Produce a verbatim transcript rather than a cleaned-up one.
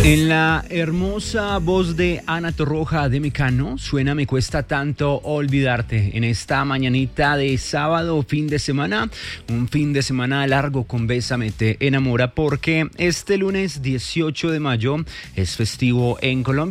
En la hermosa voz de Ana Torroja de Mecano, suena Me Cuesta Tanto Olvidarte. En esta mañanita de sábado, fin de semana, un fin de semana largo con Bésame Te Enamora, porque este lunes dieciocho de mayo es festivo en Colombia.